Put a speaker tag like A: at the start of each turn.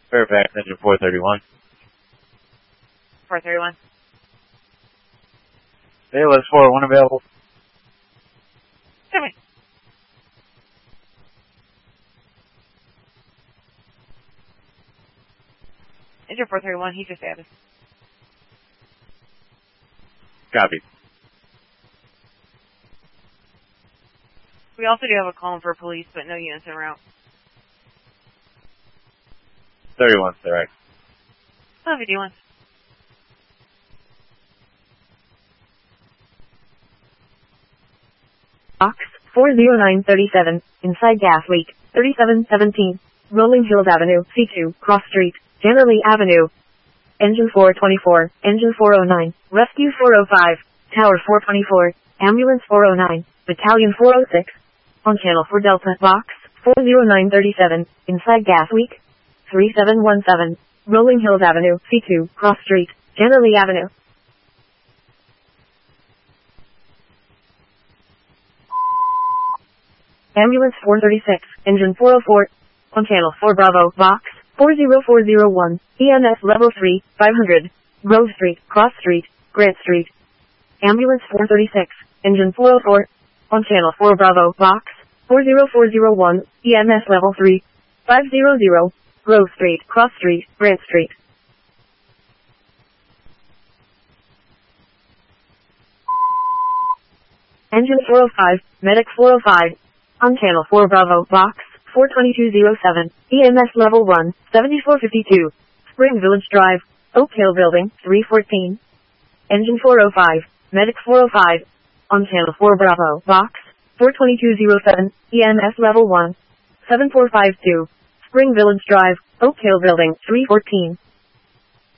A: Fairfax, engine 431.
B: 431.
A: ALS 401 available.
B: Come in. Engine 431, he just added.
A: Copy.
B: We also do have a call for police, but no units en route.
A: 31's direct.
B: Love you, D1.
C: Box 40937, inside gas leak, 3717, Rolling Hills Avenue, C2, Cross Street, Generally Avenue. Engine 424, Engine 409, Rescue 405, Tower 424, Ambulance 409, Battalion 406. On channel 4 Delta, Box 40937, inside gas leak, 3717, Rolling Hills Avenue, C2, Cross Street, Generally Avenue. Ambulance 436, Engine 404, on channel 4 Bravo, Box 40401, EMS Level 3, 500, Grove Street, Cross Street, Grant Street. Ambulance 436, Engine 404, on channel 4 Bravo, Box 40401, EMS Level 3, 500, Grove Street, Cross Street, Grant Street. Engine 405, Medic 405, on channel 4 Bravo, Box 42207, EMS Level 1, 7452, Spring Village Drive, Oak Hill Building, 314. Engine 405, Medic 405, on channel 4 Bravo, Box 42207, EMS Level 1, 7452, Spring Village Drive, Oak Hill Building, 314.